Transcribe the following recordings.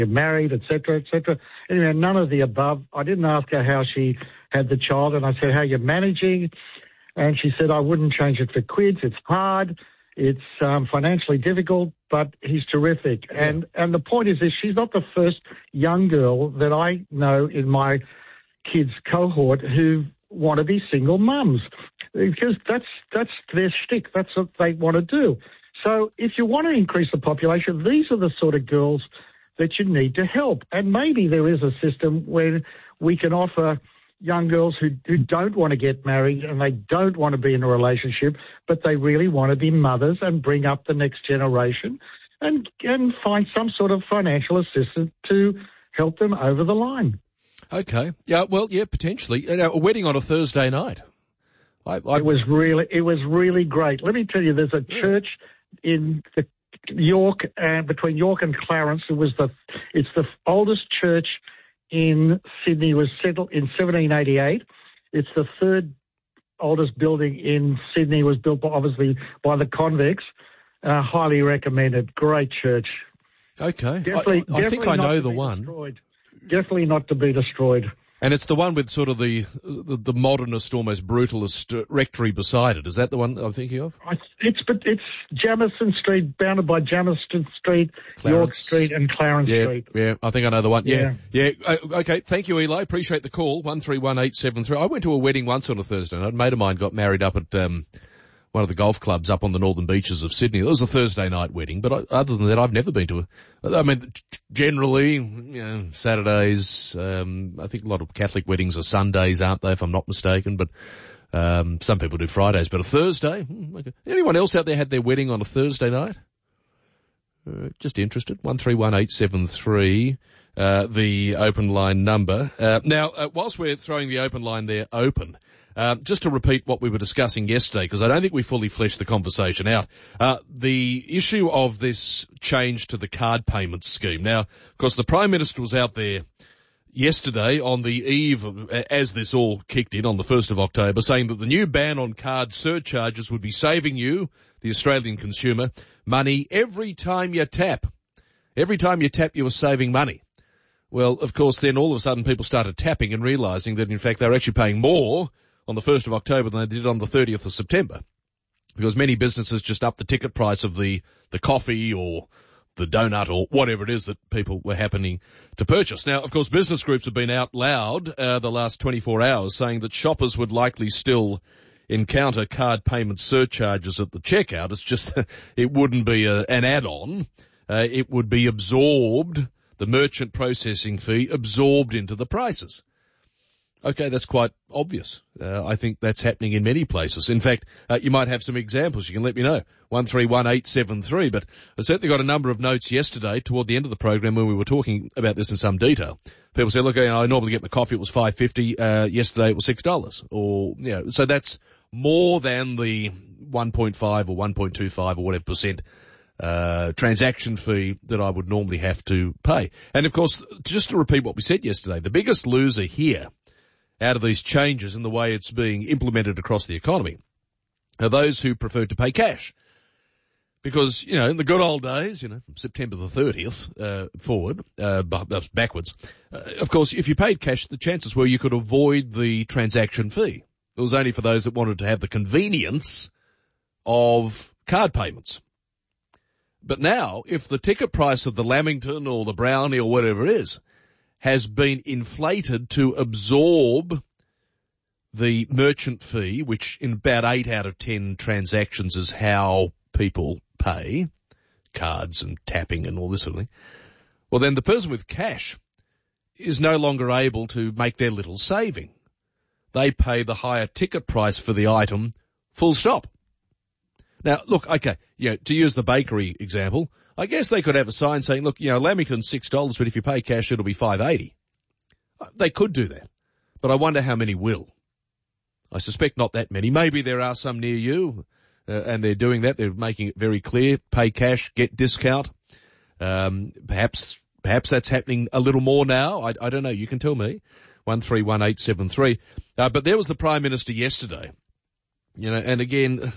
married, etc., etc. Anyway, none of the above. I didn't ask her how she had the child, and I said, how you're managing? And she said, I wouldn't change it for quids. It's hard. It's financially difficult, but he's terrific. Yeah. And the point is this, she's not the first young girl that I know in my kids' cohort who want to be single mums, because that's their shtick. That's what they want to do. So if you want to increase the population, these are the sort of girls that you need to help. And maybe there is a system where we can offer young girls who don't want to get married and they don't want to be in a relationship, but they really want to be mothers and bring up the next generation and find some sort of financial assistance to help them over the line. Okay. Yeah, well, yeah, potentially. A wedding on a Thursday night. It was really great. Let me tell you, there's a church in York, between York and Clarence. It's the oldest church in Sydney. It was settled in 1788. It's the third oldest building in Sydney. It was built obviously by the convicts. Highly recommended. Great church. Okay. I think I know the one. Destroyed. Definitely not to be destroyed. And it's the one with sort of the modernist, almost brutalist rectory beside it. Is that the one I'm thinking of? It's Jamison Street, bounded by Jamison Street, Clarence. York Street and Clarence Street. Yeah, I think I know the one. Yeah. Okay, thank you, Eli. Appreciate the call. 131873. I went to a wedding once on a Thursday night. A mate of mine got married up at one of the golf clubs up on the northern beaches of Sydney. It was a Thursday night wedding, but other than that, I've never been to generally, Saturdays, I think a lot of Catholic weddings are Sundays, aren't they, if I'm not mistaken, but some people do Fridays, but a Thursday, okay. Anyone else out there had their wedding on a Thursday night? Just interested. 131873, the open line number. Now, whilst we're throwing the open line there open, just to repeat what we were discussing yesterday, because I don't think we fully fleshed the conversation out, the issue of this change to the card payment scheme. Now, of course, the Prime Minister was out there yesterday on the eve, as this all kicked in on the 1st of October, saying that the new ban on card surcharges would be saving you, the Australian consumer, money every time you tap. Every time you tap, you are saving money. Well, of course, then all of a sudden people started tapping and realising that, in fact, they were actually paying more on the 1st of October than they did on the 30th of September, because many businesses just upped the ticket price of the coffee or the donut or whatever it is that people were happening to purchase. Now, of course, business groups have been out loud the last 24 hours saying that shoppers would likely still encounter card payment surcharges at the checkout. It's just it wouldn't be an add-on. It would be absorbed, the merchant processing fee absorbed into the prices. Okay, that's quite obvious. I think that's happening in many places. In fact, you might have some examples. You can let me know. 131873. But I certainly got a number of notes yesterday toward the end of the program when we were talking about this in some detail. People say, look, I normally get my coffee. It was $5.50. Yesterday it was $6. Or, so that's more than the 1.5 or 1.25 or whatever percent transaction fee that I would normally have to pay. And of course, just to repeat what we said yesterday, the biggest loser here out of these changes in the way it's being implemented across the economy are those who prefer to pay cash. Because, in the good old days, from September the 30th forward, backwards, of course, if you paid cash, the chances were you could avoid the transaction fee. It was only for those that wanted to have the convenience of card payments. But now, if the ticket price of the Lamington or the Brownie or whatever it is has been inflated to absorb the merchant fee, which in about 8 out of 10 transactions is how people pay, cards and tapping and all this sort of thing, well then the person with cash is no longer able to make their little saving. They pay the higher ticket price for the item, full stop. Now, look, okay, to use the bakery example, I guess they could have a sign saying, look, Lamington's $6, but if you pay cash, it'll be $5.80. They could do that, but I wonder how many will. I suspect not that many. Maybe there are some near you, and they're doing that. They're making it very clear. Pay cash, get discount. Perhaps that's happening a little more now. I don't know. You can tell me. 131873. But there was the Prime Minister yesterday. And again,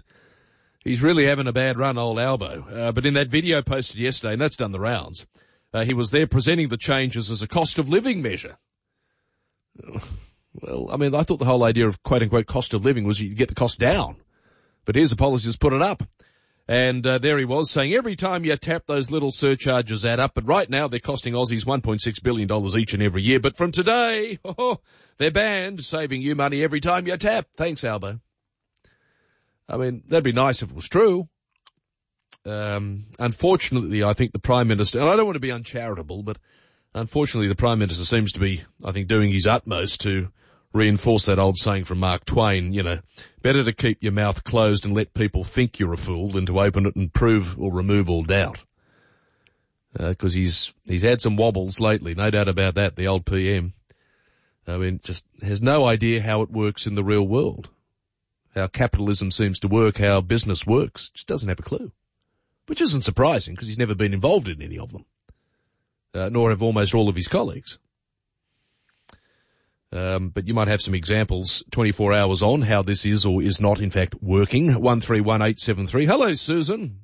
he's really having a bad run, old Albo. But in that video posted yesterday, and that's done the rounds, He was there presenting the changes as a cost of living measure. Well, I mean, I thought the whole idea of quote-unquote cost of living was you get the cost down. But here's a policy that's put it up. And there he was saying every time you tap, those little surcharges add up. But right now they're costing Aussies $1.6 billion each and every year. But from today, they're banned, saving you money every time you tap. Thanks, Albo. I mean, that'd be nice if it was true. Unfortunately, I think the Prime Minister, and I don't want to be uncharitable, but unfortunately the Prime Minister seems to be, I think, doing his utmost to reinforce that old saying from Mark Twain, better to keep your mouth closed and let people think you're a fool than to open it and prove or remove all doubt. Because he's had some wobbles lately, no doubt about that, the old PM. I mean, just has no idea how it works in the real world. How capitalism seems to work, how business works. Just doesn't have a clue. Which isn't surprising because he's never been involved in any of them. Nor have almost all of his colleagues. But you might have some examples 24 hours on how this is or is not in fact working. 131873. Hello, Susan.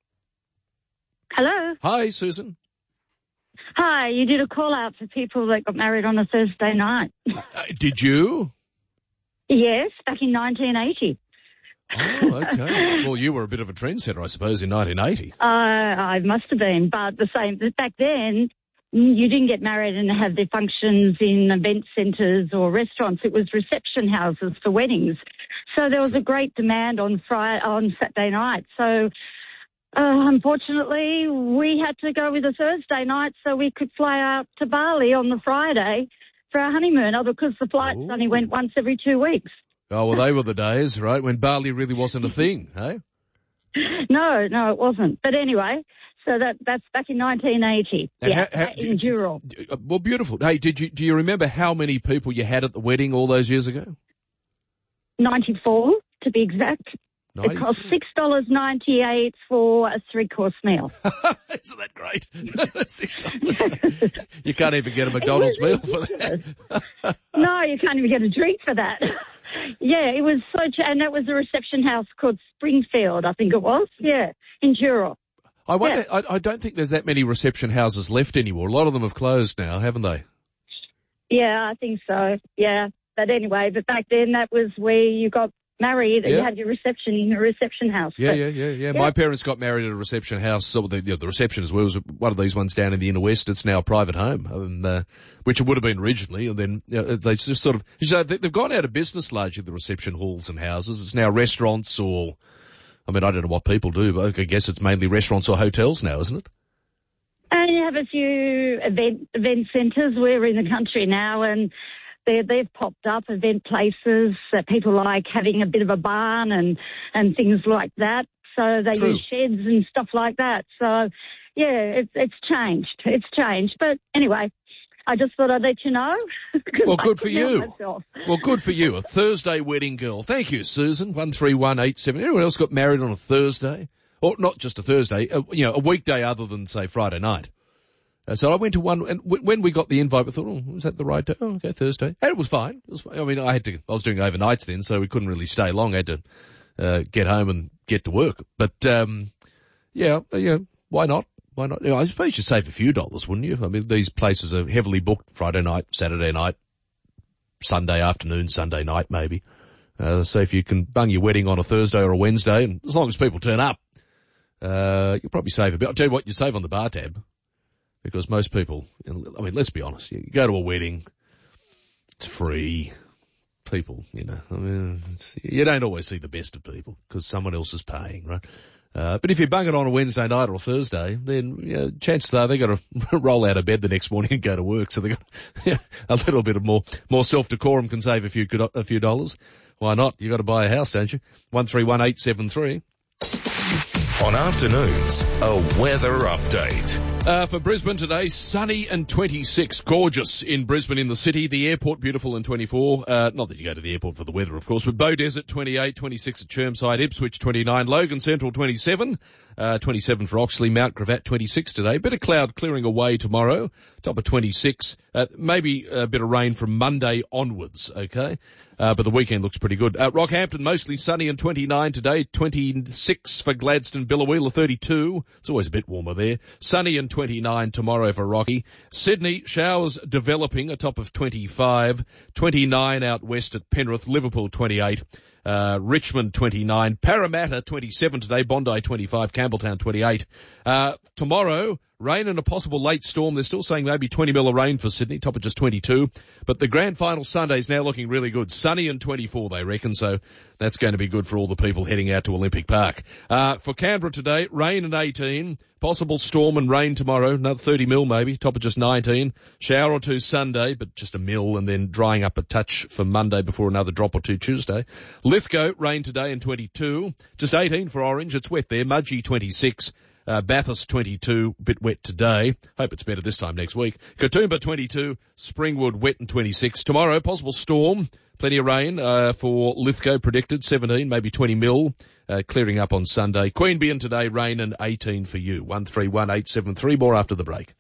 Hello. Hi, Susan. Hi, you did a call out for people that got married on a Thursday night. Did you? Yes, back in 1980. Oh, okay. Well, you were a bit of a trendsetter, I suppose, in 1980. I must have been, but back then, you didn't get married and have the functions in event centres or restaurants. It was reception houses for weddings. So there was a great demand on Saturday night. So unfortunately, we had to go with a Thursday night so we could fly out to Bali on the Friday for our honeymoon, because the flights only went once every 2 weeks. Oh, well, they were the days, right, when Bali really wasn't a thing, eh? No, it wasn't. But anyway, so that's back in 1980. In Dural. Well, beautiful. Hey, do you remember how many people you had at the wedding all those years ago? 94, to be exact. 94. It cost $6.98 for a 3-course meal. Isn't that great? $6. You can't even get a McDonald's meal for that. No, you can't even get a drink for that. Yeah, it was and that was a reception house called Springfield, I think it was. Yeah, in Dural. I wonder. Yeah. I don't think there's that many reception houses left anymore. A lot of them have closed now, haven't they? Yeah, I think so. Yeah, but anyway, back then that was where you got married and you had your reception in a reception house. Yeah. My parents got married at a reception house. So the reception as well was one of these ones down in the inner west. It's now a private home, which it would have been originally. And then they just sort of, they've gone out of business largely, the reception halls and houses. It's now restaurants or, I mean, I don't know what people do, but I guess it's mainly restaurants or hotels now, isn't it? And you have a few event centres. We're in the country now and they've popped up, event places that people like having a bit of a barn and things like that. So they use sheds and stuff like that. So, yeah, it's changed. It's changed. But anyway, I just thought I'd let you know. Well, good for you. Well, good for you. A Thursday wedding girl. Thank you, Susan. 131873. Anyone else got married on a Thursday? Or not just a Thursday, a weekday other than, say, Friday night. So I went to one, and when we got the invite, we thought, was that the right day? Oh, okay, Thursday. And it was fine. I mean, I was doing overnights then, so we couldn't really stay long. I had to get home and get to work. But, why not? Why not? I suppose you'd save a few dollars, wouldn't you? I mean, these places are heavily booked Friday night, Saturday night, Sunday afternoon, Sunday night maybe. So if you can bung your wedding on a Thursday or a Wednesday, and as long as people turn up, you'll probably save a bit. I'll tell you what, you save on the bar tab. Because most people, I mean, let's be honest, you go to a wedding, it's free. People, I mean, you don't always see the best of people because someone else is paying, right? But if you bung it on a Wednesday night or a Thursday, then chances are they got to roll out of bed the next morning and go to work. So they got a little bit of more self-decorum can save a few dollars. Why not? You got to buy a house, don't you? 131873. On afternoons, a weather update. For Brisbane today, sunny and 26. Gorgeous in Brisbane in the city. The airport, beautiful and 24. Not that you go to the airport for the weather, of course, but Bow Desert, 28, 26 at Chermside, Ipswich, 29, Logan Central, 27, 27 for Oxley, Mount Gravatt, 26 today. Bit of cloud clearing away tomorrow, top of 26. Maybe a bit of rain from Monday onwards, okay? But the weekend looks pretty good. Rockhampton, mostly sunny and 29 today, 26 for Gladstone, Biloela, 32. It's always a bit warmer there. Sunny and 29 tomorrow for Rocky. Sydney, showers developing, a top of 25. 29 out west at Penrith. Liverpool 28. Richmond 29. Parramatta 27 today. Bondi 25. Campbelltown 28. Tomorrow, rain and a possible late storm. They're still saying maybe 20 mil of rain for Sydney, top of just 22. But the grand final Sunday is now looking really good. Sunny and 24, they reckon, so that's going to be good for all the people heading out to Olympic Park. For Canberra today, rain and 18. Possible storm and rain tomorrow, another 30 mil maybe, top of just 19. Shower or two Sunday, but just a mil, and then drying up a touch for Monday before another drop or two Tuesday. Lithgow, rain today and 22. Just 18 for Orange, it's wet there. Mudgee 26. Bathurst 22, bit wet today. Hope it's better this time next week. Katoomba 22, Springwood wet and 26. Tomorrow, possible storm, plenty of rain for Lithgow predicted, 17, maybe 20 mil, clearing up on Sunday. Queanbeyan today, rain and 18 for you. 131873, more after the break.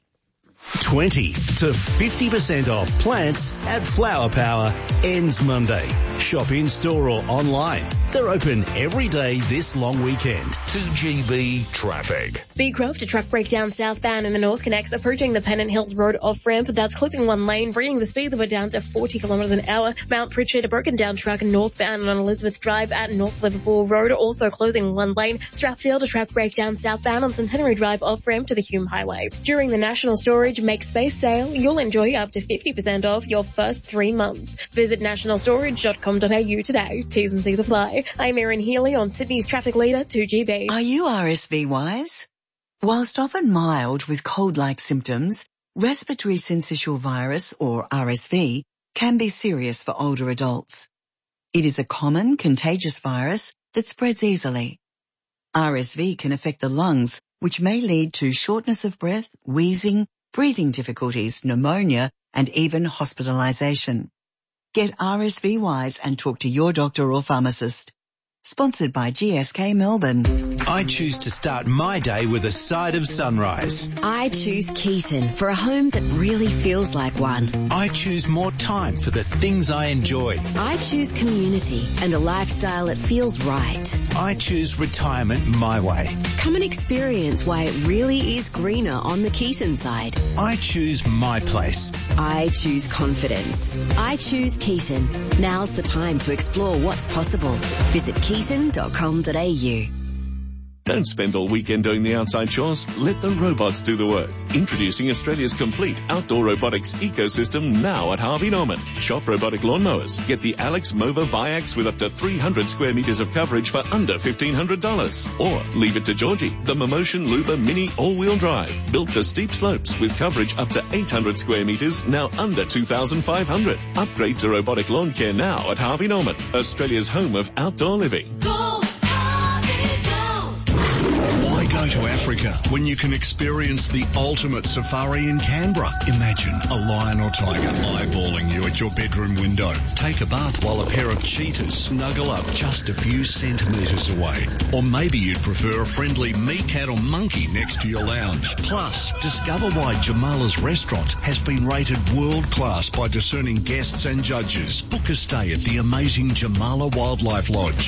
20 to 50% off plants at Flower Power ends Monday. Shop in store or online. They're open every day this long weekend. 2GB traffic. Beecroft, a truck breakdown southbound in the North Connects approaching the Pennant Hills Road off-ramp. That's closing one lane, bringing the speed limit down to 40 kilometres an hour. Mount Pritchard, a broken down truck northbound on Elizabeth Drive at North Liverpool Road, also closing one lane. Strathfield, a truck breakdown southbound on Centenary Drive off-ramp to the Hume Highway. During the National Storage Make Space sale, you'll enjoy up to 50% off your first 3 months. Visit nationalstorage.com.au today. T's and C's apply. I'm Erin Healy on Sydney's traffic leader, 2GB. Are you RSV wise? Whilst often mild with cold-like symptoms, respiratory syncytial virus, or RSV, can be serious for older adults. It is a common contagious virus that spreads easily. RSV can affect the lungs, which may lead to shortness of breath, wheezing, breathing difficulties, pneumonia, and even hospitalisation. Get RSV wise and talk to your doctor or pharmacist. Sponsored by GSK Melbourne. I choose to start my day with a side of sunrise. I choose Keaton for a home that really feels like one. I choose more time for the things I enjoy. I choose community and a lifestyle that feels right. I choose retirement my way. Come and experience why it really is greener on the Keaton side. I choose my place. I choose confidence. I choose Keaton. Now's the time to explore what's possible. Visit keaton.com.au. Don't spend all weekend doing the outside chores. Let the robots do the work. Introducing Australia's complete outdoor robotics ecosystem now at Harvey Norman. Shop robotic lawnmowers. Get the Alex Mova Viax with up to 300 square metres of coverage for under $1,500. Or leave it to Georgie, the Momotion Luba Mini all-wheel drive. Built for steep slopes with coverage up to 800 square metres, now under $2,500. Upgrade to robotic lawn care now at Harvey Norman, Australia's home of outdoor living. Go to Africa when you can experience the ultimate safari in Canberra. Imagine a lion or tiger eyeballing you at your bedroom window. Take a bath while a pair of cheetahs snuggle up just a few centimetres away. Or maybe you'd prefer a friendly meerkat or monkey next to your lounge. Plus, discover why Jamala's restaurant has been rated world class by discerning guests and judges. Book a stay at the amazing Jamala Wildlife Lodge.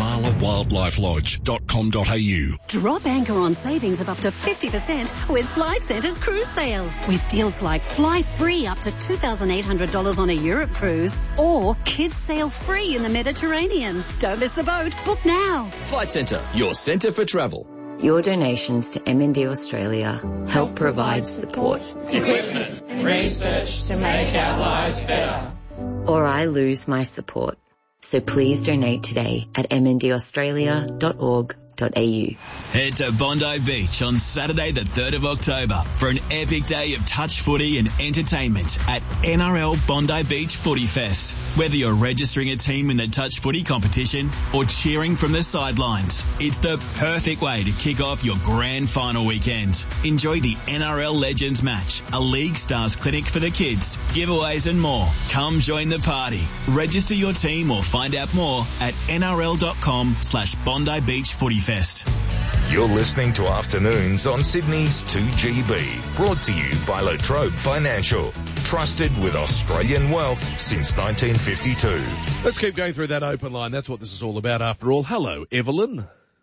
JamalaWildlifelodge.com.au. Drop anchor on savings of up to 50% with Flight Centre's cruise sale. With deals like fly free up to $2,800 on a Europe cruise or kids sail free in the Mediterranean. Don't miss the boat. Book now. Flight Centre, your centre for travel. Your donations to MND Australia help provide support, equipment, and research to make our lives better. Or I lose my support. So please donate today at mndaustralia.org.au. Head to Bondi Beach on Saturday the 3rd of October for an epic day of touch footy and entertainment at NRL Bondi Beach Footy Fest. Whether you're registering a team in the touch footy competition or cheering from the sidelines, it's the perfect way to kick off your grand final weekend. Enjoy the NRL Legends match, a League Stars clinic for the kids, giveaways and more. Come join the party. Register your team or find out more at nrl.com/Bondi Beach Footy Fest. You're listening to Afternoons on Sydney's 2GB, brought to you by La Trobe Financial, trusted with Australian wealth since 1952. Let's keep going through that open line. That's what this is all about after all. Hello, Evelyn. Hello.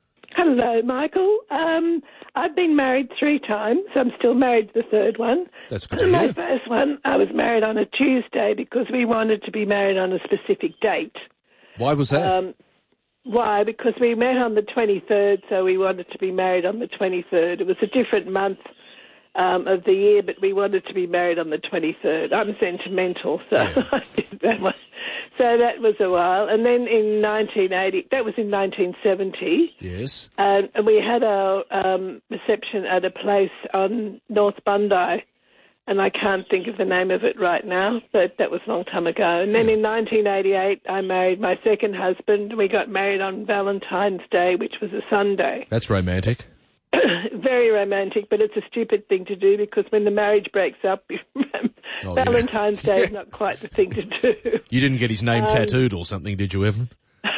Hello, Michael. I've been married 3 times. I'm still married to the third one. That's good to hear. My first one, I was married on a Tuesday because we wanted to be married on a specific date. Why was that? Why? Because we met on the 23rd, so we wanted to be married on the 23rd. It was a different month of the year, but we wanted to be married on the 23rd. I'm sentimental, so I did that one. So that was a while. And then in 1980, that was in 1970. Yes. And we had our reception at a place on North Bondi, and I can't think of the name of it right now, but that was a long time ago. And then in 1988, I married my second husband. We got married on Valentine's Day, which was a Sunday. That's romantic. Very romantic, but it's a stupid thing to do because when the marriage breaks up, Valentine's Day is not quite the thing to do. You didn't get his name tattooed or something, did you, Evelyn?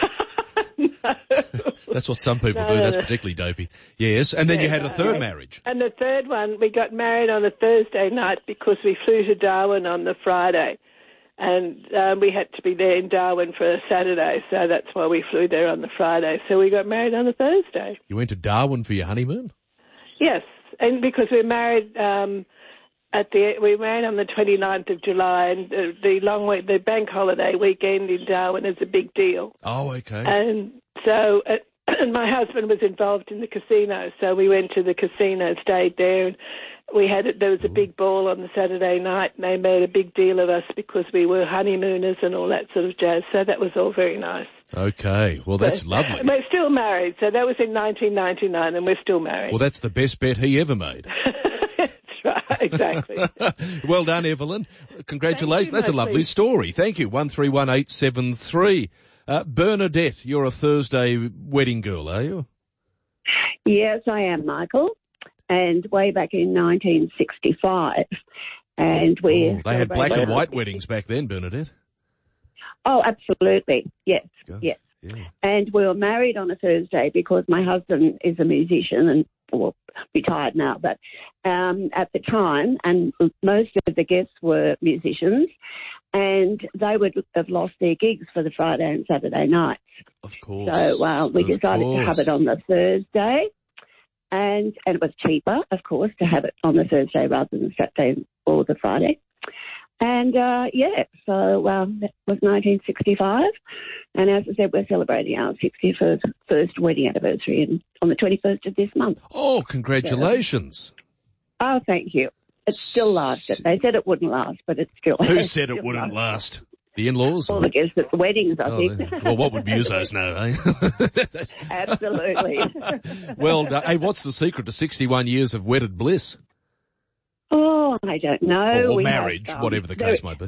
No. That's what some people do. That's particularly dopey. Yes, and then you had a third marriage. And the third one, we got married on a Thursday night because we flew to Darwin on the Friday. And we had to be there in Darwin for a Saturday, so that's why we flew there on the Friday. So we got married on a Thursday. You went to Darwin for your honeymoon? Yes, and because we're married we married on the 29th of July, and the bank holiday weekend in Darwin is a big deal. Oh, okay. And so my husband was involved in the casino, so we went to the casino, stayed there, and there was a big ball on the Saturday night, and they made a big deal of us because we were honeymooners and all that sort of jazz. So that was all very nice. Okay, well that's lovely. We're still married, so that was in 1999, and we're still married. Well, that's the best bet he ever made. That's right, exactly. Well done, Evelyn. Congratulations. That's a lovely story. Thank you. 131873. Bernadette, you're a Thursday wedding girl, are you? Yes, I am, Michael. And way back in 1965, and we they had black and white weddings back then, Bernadette. Oh, absolutely, yes, yes. Yeah. And we were married on a Thursday because my husband is a musician and retired now, but at the time, and most of the guests were musicians, and they would have lost their gigs for the Friday and Saturday nights. Of course. So we decided to have it on the Thursday. And it was cheaper, of course, to have it on the Thursday rather than the Saturday or the Friday. And, so that was 1965. And as I said, we're celebrating our 61st wedding anniversary on the 21st of this month. Oh, congratulations. Oh, thank you. It still lasted. They said it wouldn't last, but it still Who said it wouldn't last? The in-laws? All the guests at the weddings, I think. Well, what would musos know, eh? Absolutely. Well, hey, what's the secret to 61 years of wedded bliss? Oh, I don't know. Or marriage, whatever the case might be.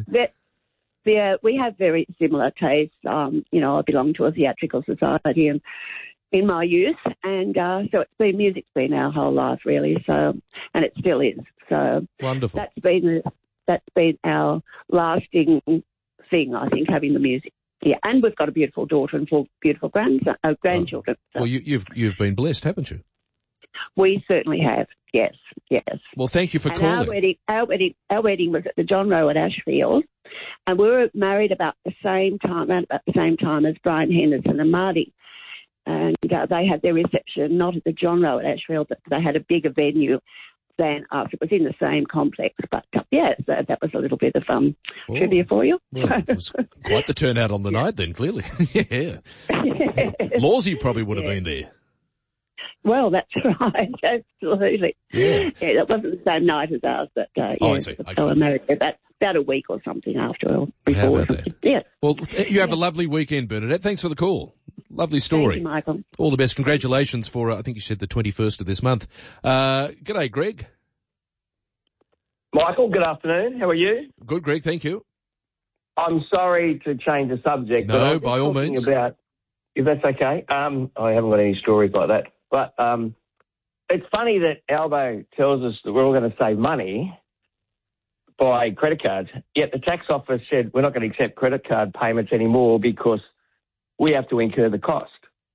We have very similar tastes. I belong to a theatrical society and in my youth, and so music's been our whole life, really. So, and it still is. So wonderful. That's been our lasting thing, I think, having the music. Yeah, and we've got a beautiful daughter and 4 beautiful grandchildren. So. Well, you've been blessed, haven't you? We certainly have. Yes. Well, thank you for calling. Our wedding was at the John Rowe at Ashfield, and we were married around about the same time as Brian Henderson and Marty. And they had their reception not at the John Rowe at Ashfield, but they had a bigger venue than us. It was in the same complex, but that was a little bit of trivia for you. Well, it was quite the turnout on the night then, clearly. Yeah. Lawsy probably would have been there. Well, that's right, absolutely. Yeah. That wasn't the same night as ours, but I see. I was married about a week or something after or before. How about that? Yeah. Well, you have a lovely weekend, Bernadette. Thanks for the call. Lovely story. Thank you, Michael. All the best. Congratulations for, I think you said the 21st of this month. G'day, Greg. Michael, good afternoon. How are you? Good, Greg. Thank you. I'm sorry to change the subject. No, by all means. If that's okay. I haven't got any stories like that. But it's funny that Albo tells us that we're all going to save money by credit cards, yet the tax office said we're not going to accept credit card payments anymore because we have to incur the cost.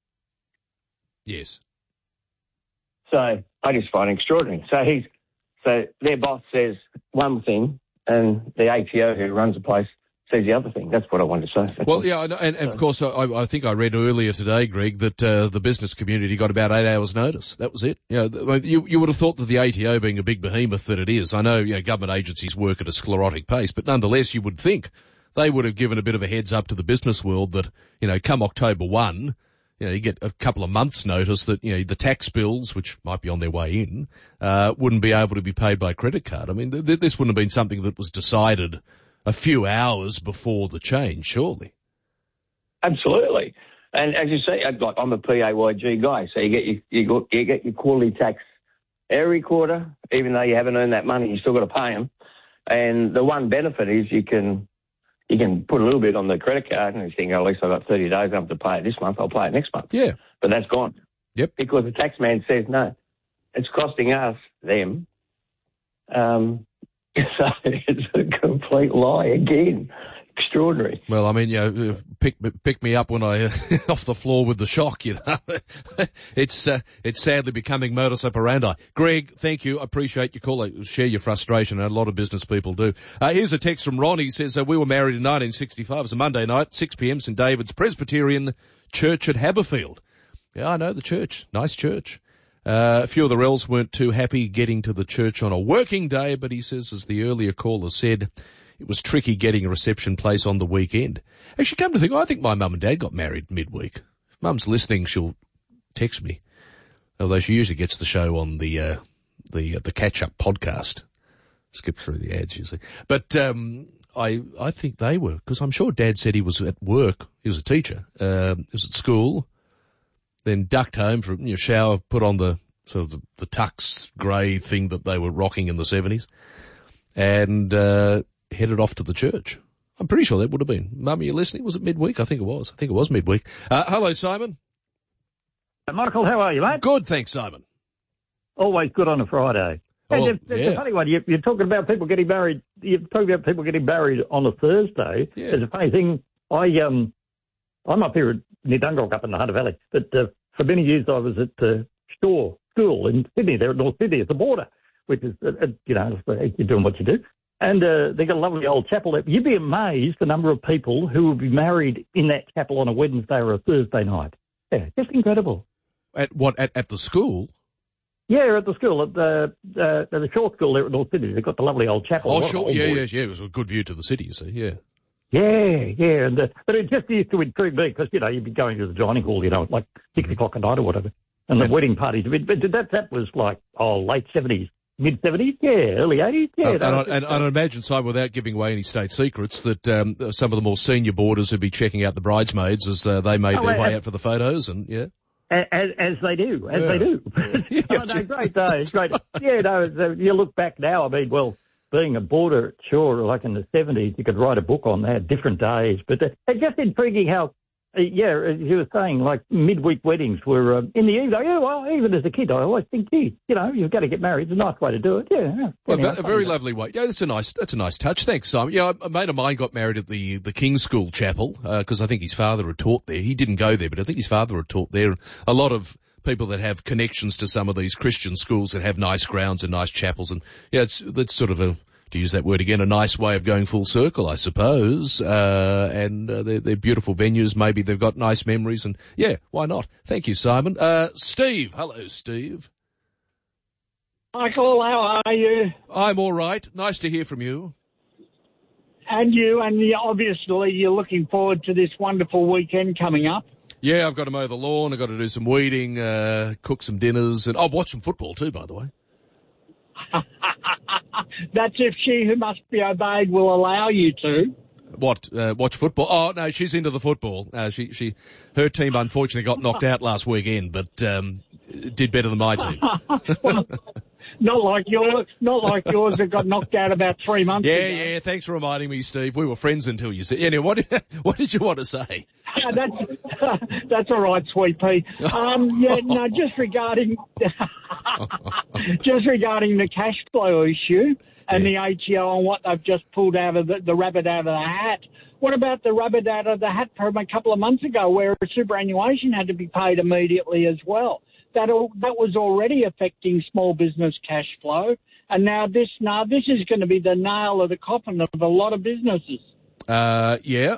Yes. So I just find it extraordinary. So their boss says one thing and the ATO who runs the place says the other thing. That's what I wanted to say. Well, yeah, and of course, I think I read earlier today, Greg, that the business community got about 8 hours' notice. That was it. You would have thought that the ATO, being a big behemoth that it is, I know government agencies work at a sclerotic pace, but nonetheless, you would think they would have given a bit of a heads up to the business world that, come October 1, you get a couple of months' notice that, the tax bills, which might be on their way in, wouldn't be able to be paid by credit card. I mean, this wouldn't have been something that was decided a few hours before the change, surely. Absolutely. And as you say, I'm a PAYG guy, so you get your quarterly tax every quarter, even though you haven't earned that money, you still got to pay them. And the one benefit is you can put a little bit on the credit card and you think, at least I've got 30 days, I have to pay it this month, I'll pay it next month. Yeah. But that's gone. Yep. Because the tax man says, no, it's costing us, them. So it's a complete lie again. Extraordinary. Well, I mean, pick me up when I off the floor with the shock. It's sadly becoming modus operandi. Greg, thank you. I appreciate your call. I share your frustration, and a lot of business people do. Here's a text from Ron. He says, we were married in 1965. It was a Monday night, 6 p.m. St David's Presbyterian Church at Haberfield. Yeah, I know the church. Nice church. A few of the Rels weren't too happy getting to the church on a working day, but he says, as the earlier caller said, it was tricky getting a reception place on the weekend. Actually, come to think, I think my mum and dad got married midweek. If Mum's listening, she'll text me. Although she usually gets the show on the catch-up podcast. Skip through the ads usually. But I think they were, because I'm sure Dad said he was at work. He was a teacher. He was at school. Then ducked home for a shower, put on the sort of the tux grey thing that they were rocking in the 70s, and headed off to the church. I'm pretty sure that would have been. Mum, are you listening? Was it midweek? I think it was. I think it was midweek. Hello, Simon. Michael, how are you, mate? Good, thanks, Simon. Always good on a Friday. Oh, it's a funny one. You're talking about people getting married. You're talking about people getting married on a Thursday. Yeah. It's a funny thing. I'm up here near Dungog up in the Hunter Valley, but for many years I was at Shaw School in Sydney, there at North Sydney at the border, which is, you're doing what you do. And they've got a lovely old chapel there. You'd be amazed the number of people who would be married in that chapel on a Wednesday or a Thursday night. Yeah, just incredible. At what? At the school? Yeah, at the school, at the Shaw School there at North Sydney. They've got the lovely old chapel. Oh, sure. Yeah. It was a good view to the city, you see, yeah. Yeah. But it just used to intrigue me because, you'd be going to the dining hall, at like 6 o'clock at night or whatever. And the wedding parties. But that was like, late 70s, mid 70s, early 80s, And I'd imagine, Simon, without giving away any state secrets, that some of the more senior boarders would be checking out the bridesmaids as they made their way out for the photos, and yeah. As they do. Yeah. No, great day, great. You look back now, being a boarder at Shaw, like in the 70s, you could write a book on that, different days. But it's just intriguing how, as you were saying, like midweek weddings were in the evening. Yeah, well, even as a kid, I always think, you've got to get married. It's a nice way to do it. Yeah. Well, a very lovely way. Yeah, that's a nice touch. Thanks, Simon. Yeah, a mate of mine got married at the King's School Chapel because I think his father had taught there. He didn't go there, but I think his father had taught there. A lot of people that have connections to some of these Christian schools that have nice grounds and nice chapels, and that's sort of to use that word again, a nice way of going full circle, I suppose. And they're beautiful venues. Maybe they've got nice memories, and why not? Thank you, Simon. Steve. Hello, Steve. Michael, how are you? I'm all right. Nice to hear from you. And you, and obviously you're looking forward to this wonderful weekend coming up. Yeah, I've got to mow the lawn. I've got to do some weeding, cook some dinners, and I'll watch some football too, by the way. That's if she who must be obeyed will allow you to. What? Watch football? Oh, no, she's into the football. Her team unfortunately got knocked out last weekend, but did better than my team. Well, not like yours that got knocked out about 3 months ago. Yeah, thanks for reminding me, Steve. We were friends until you said. Anyway, what did you want to say? That's all right, sweet pea. Just regarding the cash flow issue and the ATO and what they've just pulled out of the rabbit out of the hat. What about the rabbit out of the hat from a couple of months ago where superannuation had to be paid immediately as well? That was already affecting small business cash flow, and now this is going to be the nail of the coffin of a lot of businesses. Yeah.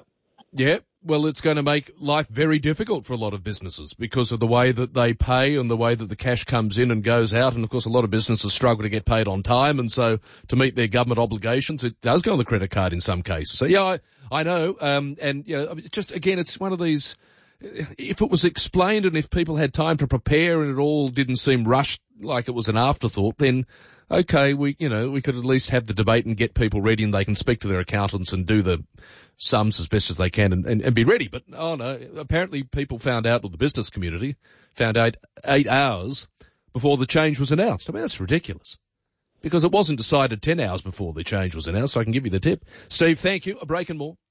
Well, it's going to make life very difficult for a lot of businesses because of the way that they pay and the way that the cash comes in and goes out. And of course, a lot of businesses struggle to get paid on time. And so to meet their government obligations, it does go on the credit card in some cases. So yeah, I know. And you know, just again, it's one of these, if it was explained and if people had time to prepare and it all didn't seem rushed like it was an afterthought, then okay, we could at least have the debate and get people ready and they can speak to their accountants and do the sums as best as they can and be ready. But oh no, apparently people found out, or the business community found out 8 hours before the change was announced. I mean, that's ridiculous because it wasn't decided 10 hours before the change was announced. So I can give you the tip. Steve, thank you. A break and more.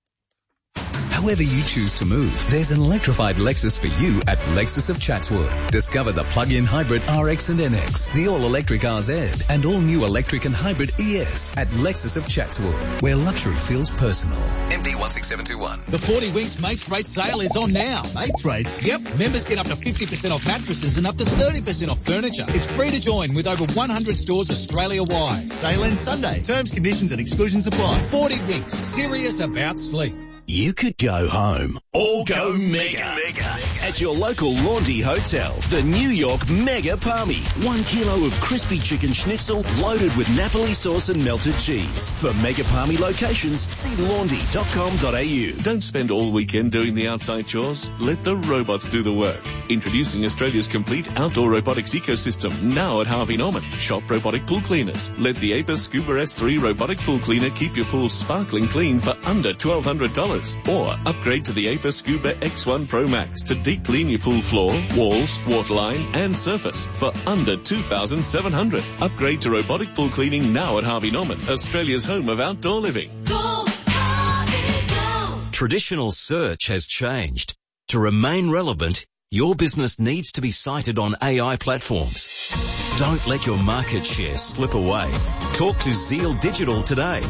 However you choose to move, there's an electrified Lexus for you at Lexus of Chatswood. Discover the plug-in hybrid RX and NX, the all-electric RZ, and all-new electric and hybrid ES at Lexus of Chatswood, where luxury feels personal. MD 16721. The 40 Winks Mates Rate sale is on now. Mates rates? Yep. Members get up to 50% off mattresses and up to 30% off furniture. It's free to join with over 100 stores Australia-wide. Sale ends Sunday. Terms, conditions and exclusions apply. 40 Winks. Serious about sleep. You could go home or go mega at your local Laundry Hotel. The New York Mega Palmy. 1 kilo of crispy chicken schnitzel loaded with Napoli sauce and melted cheese. For Mega Palmy locations, see laundry.com.au. Don't spend all weekend doing the outside chores. Let the robots do the work. Introducing Australia's complete outdoor robotics ecosystem now at Harvey Norman. Shop robotic pool cleaners. Let the Apis Scuba S3 robotic pool cleaner keep your pool sparkling clean for under $1,200. Or upgrade to the Apis Scuba X1 Pro Max to deep clean your pool floor, walls, waterline and surface for under $2,700. Upgrade to robotic pool cleaning now at Harvey Norman, Australia's home of outdoor living. Go, Harvey, go. Traditional search has changed. To remain relevant, your business needs to be cited on AI platforms. Don't let your market share slip away. Talk to Zeal Digital today.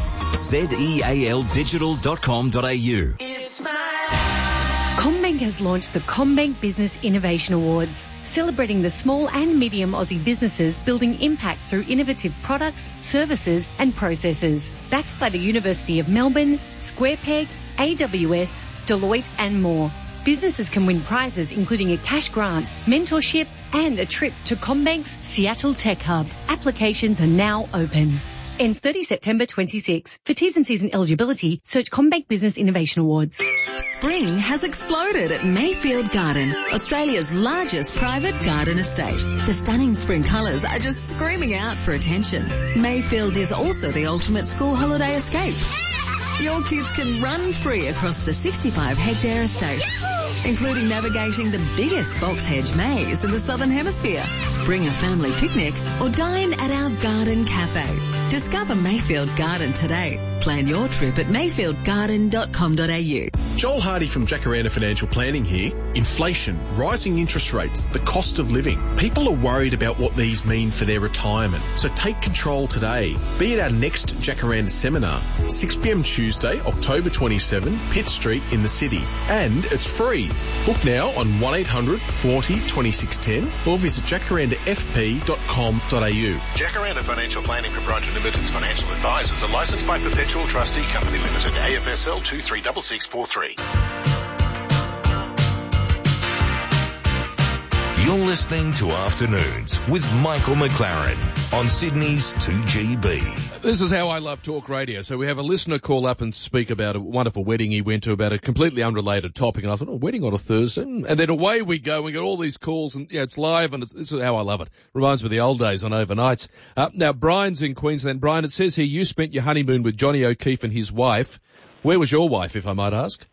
zealdigital.com.au. CommBank has launched the CommBank Business Innovation Awards, celebrating the small and medium Aussie businesses building impact through innovative products, services and processes. Backed by the University of Melbourne, SquarePeg, AWS, Deloitte and more. Businesses can win prizes including a cash grant, mentorship and a trip to CommBank's Seattle Tech Hub. Applications are now open. Ends 30 September 26. For T's and C's and eligibility, search CommBank Business Innovation Awards. Spring has exploded at Mayfield Garden, Australia's largest private garden estate. The stunning spring colours are just screaming out for attention. Mayfield is also the ultimate school holiday escape. Your kids can run free across the 65-hectare estate, including navigating the biggest box hedge maze in the Southern Hemisphere. Bring a family picnic or dine at our garden cafe. Discover Mayfield Garden today. Plan your trip at mayfieldgarden.com.au. Joel Hardy from Jacaranda Financial Planning here. Inflation, rising interest rates, the cost of living. People are worried about what these mean for their retirement. So take control today. Be at our next Jacaranda seminar, 6 p.m. Tuesday, October 27, Pitt Street in the city. And it's free. Book now on 1800 40 2610 or visit jacarandafp.com.au. Jacaranda Financial Planning Proprietary Limited's financial advisors are licensed by Perpetual Trustee Company Limited, AFSL 236643. You're listening to Afternoons with Michael McLaren on Sydney's 2GB. This is how I love talk radio. So we have a listener call up and speak about a wonderful wedding he went to about a completely unrelated topic. And I thought, a wedding on a Thursday? And then away we go. We get all these calls and it's live and this is how I love it. Reminds me of the old days on overnights. Now, Brian's in Queensland. Brian, it says here you spent your honeymoon with Johnny O'Keefe and his wife. Where was your wife, if I might ask?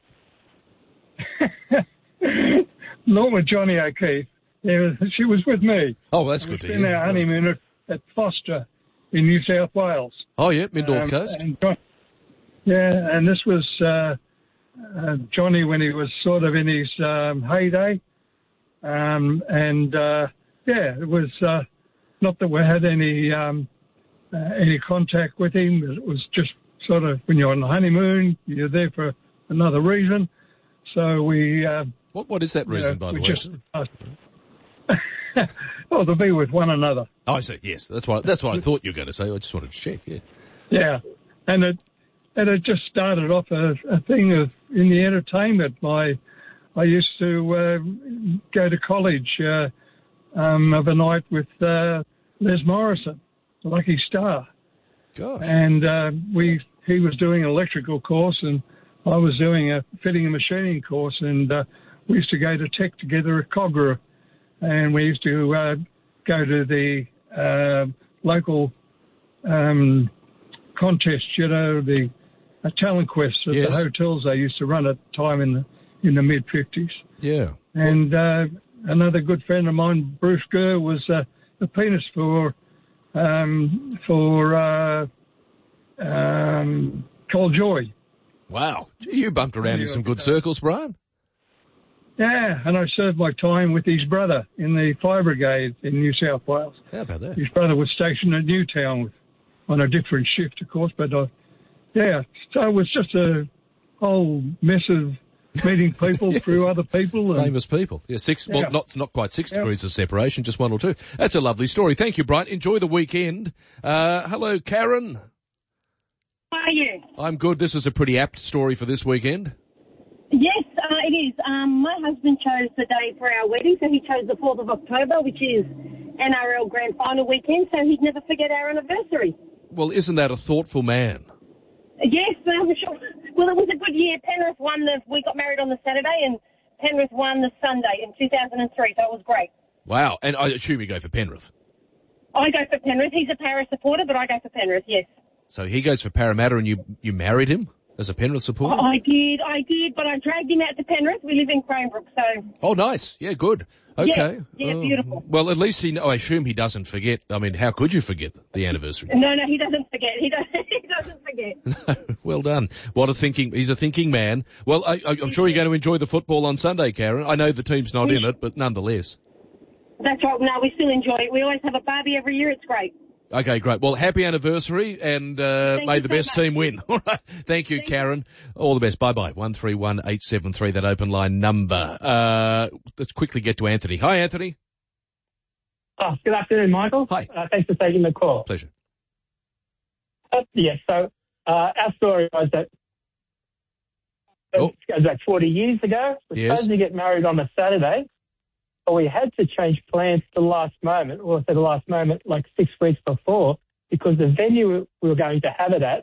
Not with Johnny O'Keefe. She was with me. Oh, well, that's good to hear. We spent our honeymoon at Foster in New South Wales. Oh, yeah, mid-north coast. And this was Johnny when he was sort of in his heyday. It was not that we had any contact with him. It was just sort of when you're on the honeymoon, you're there for another reason. So we... What is that reason, by the way? Well, to be with one another. Oh, I see. Yes, that's what I thought you were going to say. I just wanted to check. Yeah. Yeah, and it just started off a thing of in the entertainment. I used to go to college of a night with Les Morrison, Lucky Star. Gosh. And he was doing an electrical course and I was doing a fitting and machining course, and we used to go to Tech together at Cogra, and we used to go to the local contest, the talent quest at the hotels they used to run at the time in the mid-50s. Yeah. And another good friend of mine, Bruce Gurr, was the pianist for Cole Joy. Wow. Gee, you bumped around in some good circles, Brian. Yeah, and I served my time with his brother in the Fire Brigade in New South Wales. How about that? His brother was stationed at Newtown on a different shift, of course, but so it was just a whole mess of meeting people through other people. And, famous people. Yeah, well, not quite 6 degrees of separation, just 1 or 2. That's a lovely story. Thank you, Brian. Enjoy the weekend. Hello, Karen. How are you? I'm good. This is a pretty apt story for this weekend. Yes, it is. My husband chose the day for our wedding, so he chose the 4th of October, which is NRL Grand Final weekend, so he'd never forget our anniversary. Well, isn't that a thoughtful man? Yes, I'm sure. Well, it was a good year. Penrith won we got married on the Saturday, and Penrith won the Sunday in 2003, so it was great. Wow, and I assume you go for Penrith. I go for Penrith. He's a Para supporter, but I go for Penrith, yes. So he goes for Parramatta, and you married him as a Penrith supporter? I did, but I dragged him out to Penrith. We live in Cranebrook, so... Oh, nice. Yeah, good. Okay. Yeah, beautiful. Well, at least I assume he doesn't forget. I mean, how could you forget the anniversary? No, he doesn't forget. He doesn't forget. Well done. He's a thinking man. Well, I'm sure you're going to enjoy the football on Sunday, Karen. I know the team's not in it, but nonetheless. That's right. No, we still enjoy it. We always have a barbie every year. It's great. Okay, great. Well, happy anniversary, and may the best team win. All right. Thank you, Karen. All the best. Bye-bye. 131873, that open line number. Let's quickly get to Anthony. Hi, Anthony. Oh, good afternoon, Michael. Hi. Thanks for taking the call. Pleasure. So our story was that it goes back 40 years ago. We were supposed to get married on a Saturday. But we had to change plans to the last moment, or to the last moment, like 6 weeks before, because the venue we were going to have it at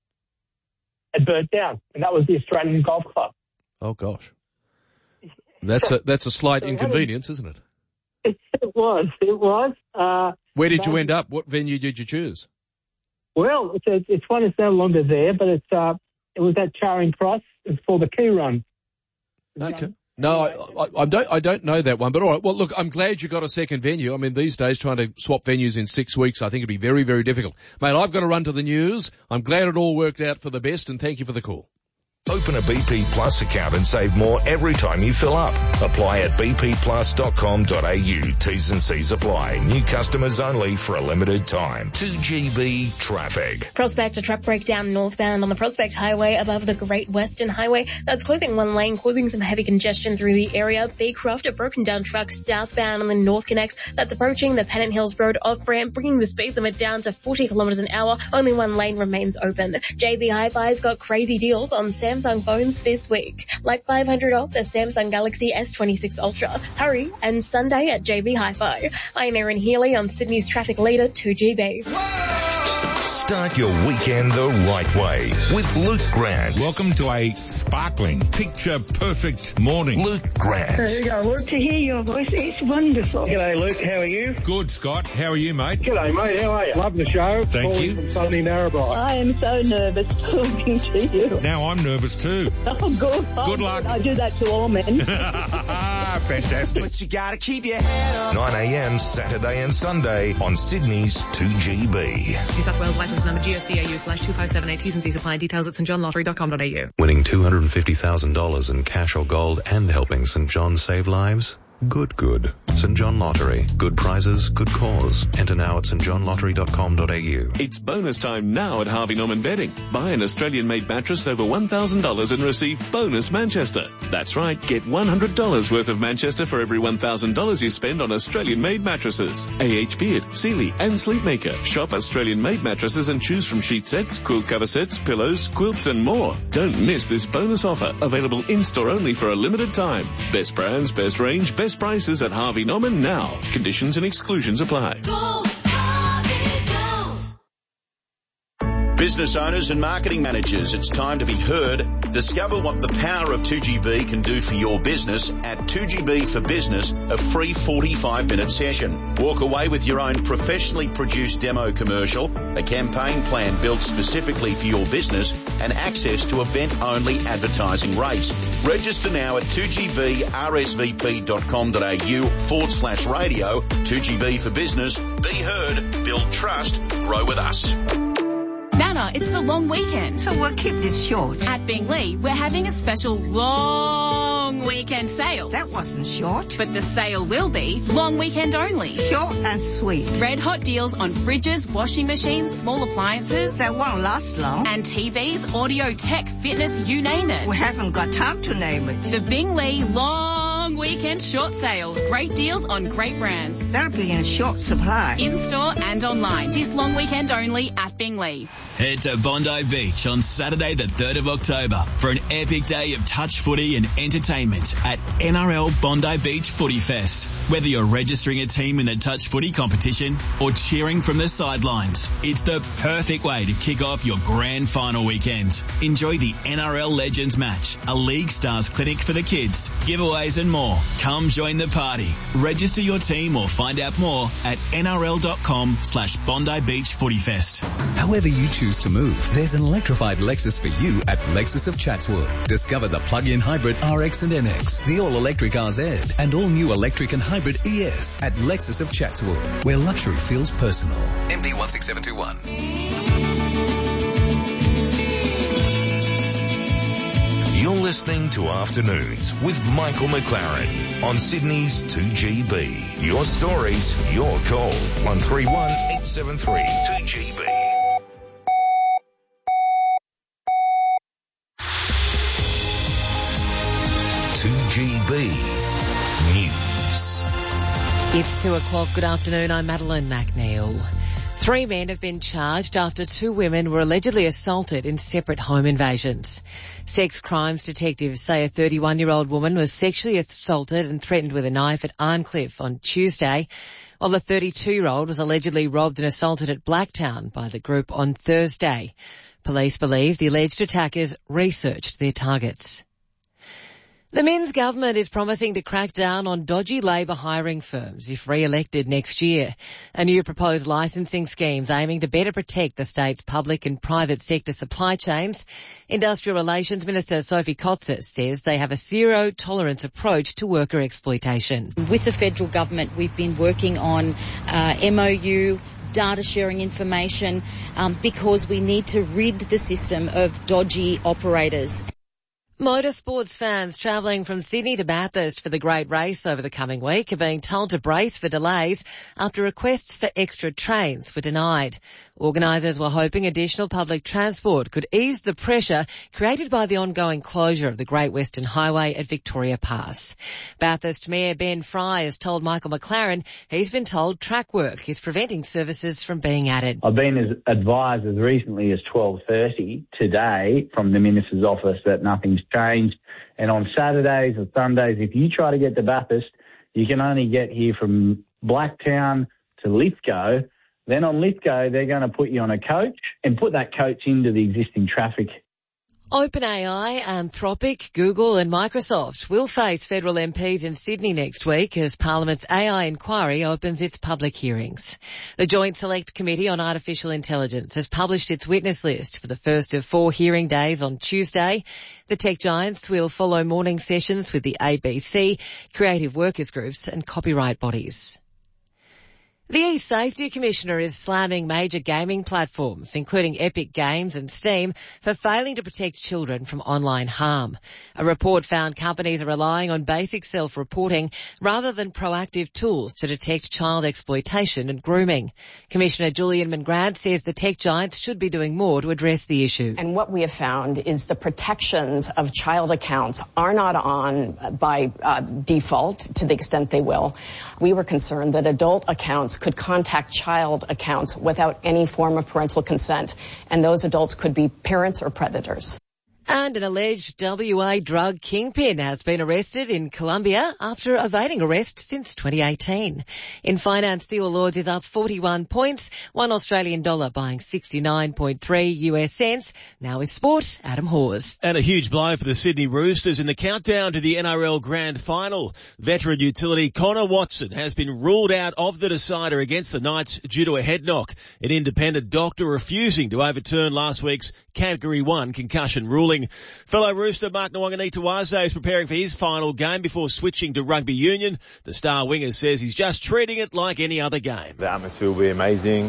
had burnt down, and that was the Australian Golf Club. Oh gosh, that's a slight inconvenience, isn't it? It was. Where did you end up? What venue did you choose? Well, it's one that's no longer there, but it was at Charing Cross. It's for the Key Run. Okay. No, I don't know that one, but all right. Well, look, I'm glad you got a second venue. I mean, these days trying to swap venues in 6 weeks, I think it'd be very, very difficult. Mate, I've got to run to the news. I'm glad it all worked out for the best, and thank you for the call. Open a BP Plus account and save more every time you fill up. Apply at bpplus.com.au. T's and C's apply. New customers only for a limited time. 2GB traffic. Prospect, a truck breakdown northbound on the Prospect Highway above the Great Western Highway. That's closing one lane, causing some heavy congestion through the area. Beecroft, a broken down truck southbound on the North Connects. That's approaching the Pennant Hills Road off-ramp, bringing the speed limit down to 40 kilometres an hour. Only one lane remains open. JB Hi-Fi's got crazy deals on Samsung phones this week. Like $500 off the Samsung Galaxy S26 Ultra. Hurry, and Sunday at JB Hi-Fi. I'm Erin Healy on Sydney's traffic leader, 2GB. Start your weekend the right way with Luke Grant. Welcome to a sparkling, picture-perfect morning. Luke Grant. There you go, Luke. To hear your voice, it's wonderful. G'day, Luke. How are you? Good, Scott. How are you, mate? G'day, mate. How are you? Love the show. Thank you. From sunny Narrabri. I am so nervous talking to you. Now I'm nervous too. Oh, good. Good luck. I do that to all men. Fantastic. But you gotta keep your head up. 9 a.m. Saturday and Sunday on Sydney's 2GB. New South Wales licence number GSCAU/2578. T's and C's apply. Details at stjohnlottery.com.au. Winning $250,000 in cash or gold and helping St John save lives? Good. St John Lottery. Good prizes, good cause. Enter now at stjohnlottery.com.au. It's bonus time now at Harvey Norman Bedding. Buy an Australian-made mattress over $1,000 and receive bonus Manchester. That's right, get $100 worth of Manchester for every $1,000 you spend on Australian-made mattresses. A.H. Beard, Sealy and Sleepmaker. Shop Australian-made mattresses and choose from sheet sets, quilt cover sets, pillows, quilts and more. Don't miss this bonus offer. Available in-store only for a limited time. Best brands, best range, best prices at Harvey Norman now. Conditions and exclusions apply. Business owners and marketing managers, it's time to be heard. Discover what the power of 2GB can do for your business at 2GB for Business, a free 45-minute session. Walk away with your own professionally produced demo commercial, a campaign plan built specifically for your business, and access to event-only advertising rates. Register now at 2gbrsvp.com.au/radio. 2GB for Business. Be heard, build trust, grow with us. Nana, it's the long weekend. So we'll keep this short. At Bingley, we're having a special long weekend sale. That wasn't short. But the sale will be long weekend only. Short and sweet. Red hot deals on fridges, washing machines, small appliances. That won't last long. And TVs, audio, tech, fitness, you name it. We haven't got time to name it. The Bingley long weekend short sale. Great deals on great brands. That'll be in short supply. In-store and online. This long weekend only at Bingley. Head to Bondi Beach on Saturday the 3rd of October for an epic day of touch footy and entertainment at NRL Bondi Beach Footy Fest. Whether you're registering a team in the touch footy competition or cheering from the sidelines, it's the perfect way to kick off your grand final weekend. Enjoy the NRL Legends match, a League Stars clinic for the kids, giveaways and more. Come join the party. Register your team or find out more at nrl.com/Bondi Beach Footy Fest. However you choose to move, there's an electrified Lexus for you at Lexus of Chatswood. Discover the plug-in hybrid RX and NX, the all-electric RZ, and all-new electric and hybrid ES at Lexus of Chatswood, where luxury feels personal. MD 16721. You're listening to Afternoons with Michael McLaren on Sydney's 2GB. Your stories, your call. 131 873 2GB. News. It's 2:00. Good afternoon. I'm Madeline McNeil. 3 men have been charged after 2 women were allegedly assaulted in separate home invasions. Sex crimes detectives say a 31-year-old woman was sexually assaulted and threatened with a knife at Arncliffe on Tuesday, while the 32-year-old was allegedly robbed and assaulted at Blacktown by the group on Thursday. Police believe the alleged attackers researched their targets. The Minns government is promising to crack down on dodgy Labor hiring firms if re-elected next year. A new proposed licensing scheme's aiming to better protect the state's public and private sector supply chains. Industrial Relations Minister Sophie Kotsis says they have a zero-tolerance approach to worker exploitation. With the federal government, we've been working on MOU, data sharing information, because we need to rid the system of dodgy operators. Motorsports fans travelling from Sydney to Bathurst for the Great Race over the coming week are being told to brace for delays after requests for extra trains were denied. Organisers were hoping additional public transport could ease the pressure created by the ongoing closure of the Great Western Highway at Victoria Pass. Bathurst Mayor Ben Fry has told Michael McLaren he's been told track work is preventing services from being added. I've been advised as recently as 12:30 today from the Minister's office that nothing's changed. And on Saturdays or Sundays, if you try to get to Bathurst, you can only get here from Blacktown to Lithgow. Then on Lithgow, they're going to put you on a coach and put that coach into the existing traffic. OpenAI, Anthropic, Google and Microsoft will face federal MPs in Sydney next week as Parliament's AI inquiry opens its public hearings. The Joint Select Committee on Artificial Intelligence has published its witness list for the first of 4 hearing days on Tuesday. The tech giants will follow morning sessions with the ABC, creative workers groups and copyright bodies. The eSafety Commissioner is slamming major gaming platforms, including Epic Games and Steam, for failing to protect children from online harm. A report found companies are relying on basic self-reporting rather than proactive tools to detect child exploitation and grooming. Commissioner Julian Mangrant says the tech giants should be doing more to address the issue. And what we have found is the protections of child accounts are not on by default to the extent they will. We were concerned that adult accounts could contact child accounts without any form of parental consent, and those adults could be parents or predators. And an alleged WA drug kingpin has been arrested in Colombia after evading arrest since 2018. In finance, the All Lords is up 41 points, $1 Australian dollar buying 69.3 US cents. Now is sport, Adam Hawes. And a huge blow for the Sydney Roosters in the countdown to the NRL Grand Final. Veteran utility Connor Watson has been ruled out of the decider against the Knights due to a head knock. An independent doctor refusing to overturn last week's Category 1 concussion ruling. Fellow Rooster Mark Nwanganitawaze is preparing for his final game before switching to rugby union. The star winger says he's just treating it like any other game. The atmosphere will be amazing.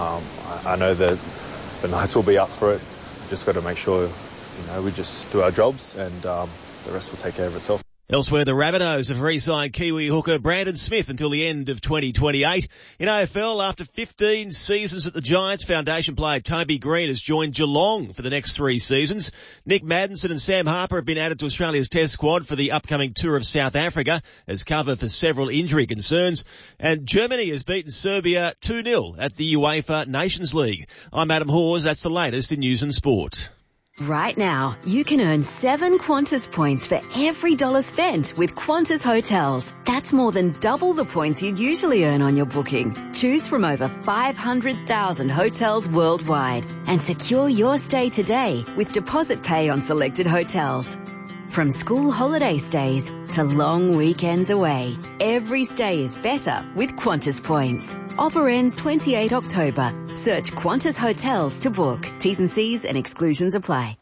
I know that the Knights will be up for it. Just got to make sure, we just do our jobs and the rest will take care of itself. Elsewhere, the Rabbitohs have re-signed Kiwi hooker Brandon Smith until the end of 2028. In AFL, after 15 seasons at the Giants, foundation player Toby Green has joined Geelong for the next 3 seasons. Nick Maddinson and Sam Harper have been added to Australia's Test squad for the upcoming tour of South Africa as cover for several injury concerns. And Germany has beaten Serbia 2-0 at the UEFA Nations League. I'm Adam Hawes. That's the latest in news and sport. Right now, you can earn 7 Qantas points for every dollar spent with Qantas Hotels. That's more than double the points you'd usually earn on your booking. Choose from over 500,000 hotels worldwide and secure your stay today with deposit pay on selected hotels. From school holiday stays to long weekends away, every stay is better with Qantas points. Offer ends 28 October. Search Qantas Hotels to book. T's and C's and exclusions apply.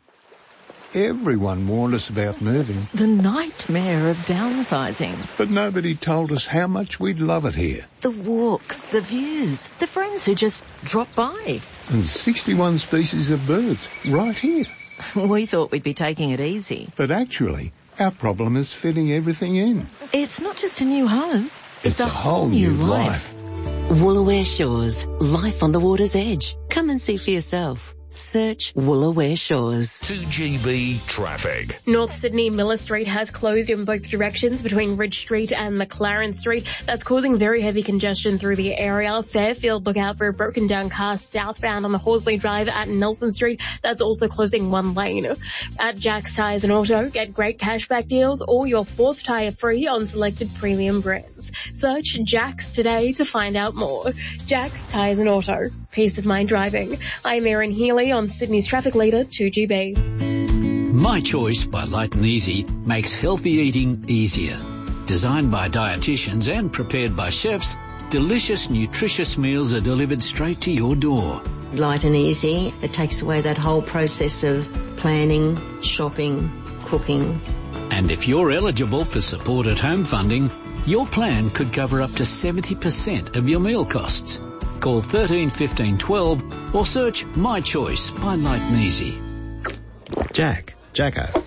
Everyone warned us about moving. The nightmare of downsizing. But nobody told us how much we'd love it here. The walks, the views, the friends who just drop by. And 61 species of birds right here. We thought we'd be taking it easy. But actually, our problem is fitting everything in. It's not just a new home. It's a whole new life. Woolooware Shores. Life on the water's edge. Come and see for yourself. Search Woolooware Shores. 2GB traffic. North Sydney Miller Street has closed in both directions between Ridge Street and McLaren Street. That's causing very heavy congestion through the area. Fairfield, look out for a broken down car southbound on the Horsley Drive at Nelson Street. That's also closing 1 lane. At Jack's Tyres and Auto, get great cashback deals or your 4th tyre free on selected premium brands. Search Jack's today to find out more. Jack's Tyres and Auto. Peace of mind driving. I'm Erin Healy on Sydney's traffic leader 2GB. My Choice by Light and Easy makes healthy eating easier. Designed by dietitians and prepared by chefs, delicious, nutritious meals are delivered straight to your door. Light and easy. It takes away that whole process of planning, shopping, cooking. And if you're eligible for supported home funding, your plan could cover up to 70% of your meal costs. Call 13 15 12 or search My Choice by Light and Easy. Jacko.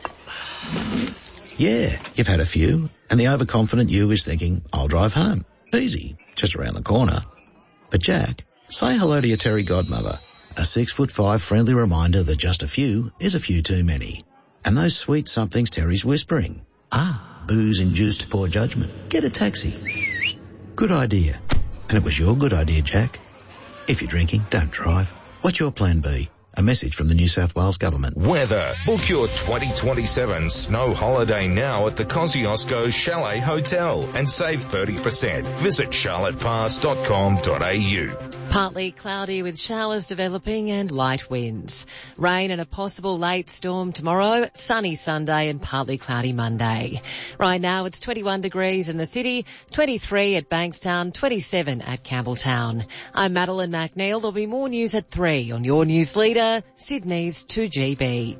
Yeah, you've had a few, and the overconfident you is thinking, I'll drive home. Easy, just around the corner. But Jack, say hello to your Terry godmother. A 6'5" friendly reminder that just a few is a few too many. And those sweet somethings Terry's whispering. Booze-induced poor judgment. Get a taxi. Good idea. And it was your good idea, Jack. If you're drinking, don't drive. What's your plan B? A message from the New South Wales Government. Weather. Book your 2027 snow holiday now at the Kosciuszko Chalet Hotel and save 30%. Visit charlottepass.com.au. Partly cloudy with showers developing and light winds. Rain and a possible late storm tomorrow, sunny Sunday and partly cloudy Monday. Right now it's 21 degrees in the city, 23 at Bankstown, 27 at Campbelltown. I'm Madeline McNeil. There'll be more news at 3 on your news leader, Sydney's 2GB.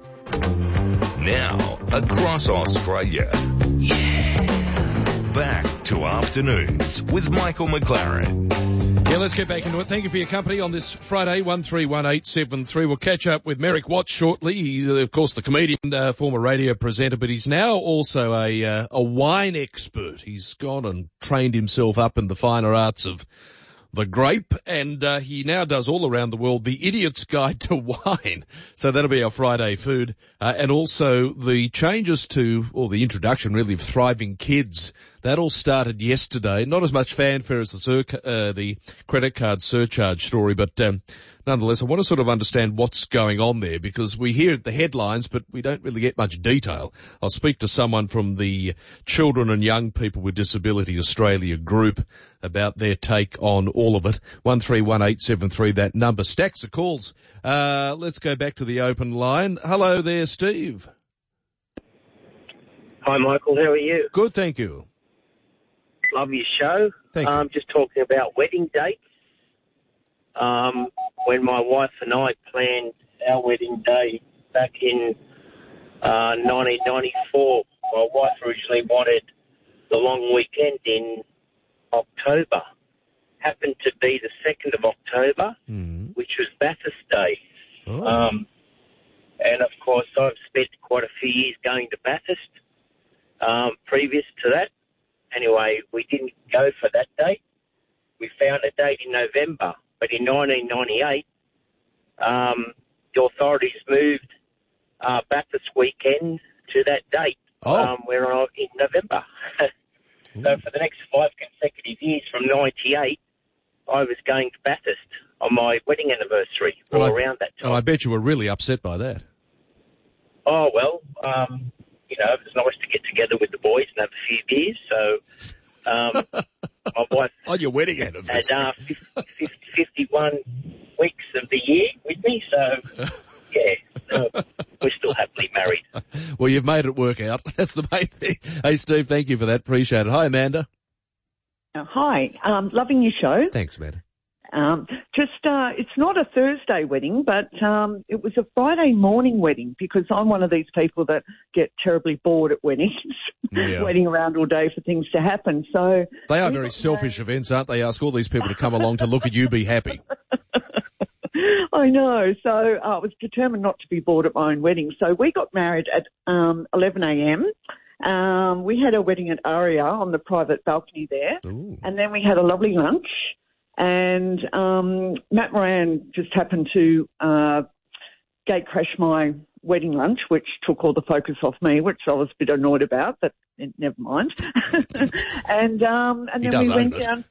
Now, across Australia. Yeah. Back to afternoons with Michael McLaren. Yeah, let's get back into it. Thank you for your company on this Friday, 131873. We'll catch up with Merrick Watts shortly. He's, of course, the comedian, former radio presenter, but he's now also a wine expert. He's gone and trained himself up in the finer arts of the grape, and he now does all around the world the Idiot's Guide to Wine. So that'll be our Friday food. And also the changes to, or the introduction really, of Thriving Kids. That all started yesterday. Not as much fanfare as the credit card surcharge story, but nonetheless, I want to sort of understand what's going on there, because we hear the headlines, but we don't really get much detail. I'll speak to someone from the Children and Young People with Disability Australia group about their take on all of it. 131873, that number. Stacks of calls. Let's go back to the open line. Hello there, Steve. Hi, Michael. How are you? Good, thank you. Love your show. Thank you. Just talking about wedding dates. When my wife and I planned our wedding day back in 1994, my wife originally wanted the long weekend in October. Happened to be the 2nd of October, which was Bathurst Day. Oh. And, of course, I've spent quite a few years going to Bathurst previous to that. Anyway, we didn't go for that date. We found a date in November. But in 1998, the authorities moved Bathurst weekend to that date. We're in November. So for the next 5 consecutive years from 98, I was going to Bathurst on my wedding anniversary around that time. Oh, I bet you were really upset by that. Oh, well, it was nice to get together with the boys and have a few beers. So my wife on your wedding anniversary had 51 weeks of the year with me. So, yeah, we're still happily married. Well, you've made it work out. That's the main thing. Hey, Steve, thank you for that. Appreciate it. Hi, Amanda. Hi. Loving your show. Thanks, Amanda. It's not a Thursday wedding, but it was a Friday morning wedding, because I'm one of these people that get terribly bored at weddings, waiting around all day for things to happen. So they are very selfish events, aren't they? Ask all these people to come along to look at you be happy. I know. So I was determined not to be bored at my own wedding. So we got married at 11 a.m. We had a wedding at Aria on the private balcony there. Ooh. And then we had a lovely lunch. And Matt Moran just happened to gate crash my wedding lunch, which took all the focus off me, which I was a bit annoyed about, but never mind. and then we went down.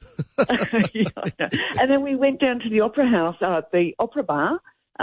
And then we went down to the Opera House, the Opera Bar,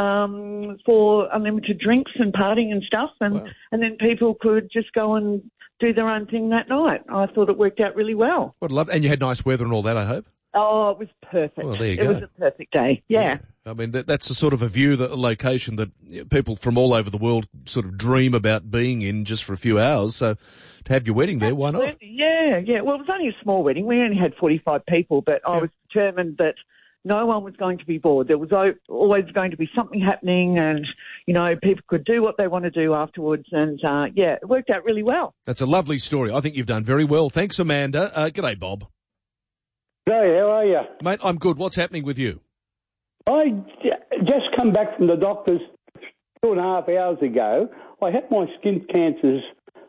for unlimited drinks and partying and stuff, and then people could just go and do their own thing that night. I thought it worked out really well. What a love! And you had nice weather and all that, I hope. Oh, it was perfect. Well, there you go. It was a perfect day. Yeah. I mean, that's the sort of a view, a location that people from all over the world sort of dream about being in just for a few hours. So to have your wedding there, why not? Yeah. Well, it was only a small wedding. We only had 45 people, but I was determined that no one was going to be bored. There was always going to be something happening, and, people could do what they want to do afterwards. And, it worked out really well. That's a lovely story. I think you've done very well. Thanks, Amanda. G'day, Bob. Hey, how are you? Mate, I'm good. What's happening with you? I just come back from the doctor's 2.5 hours ago. I had my skin cancers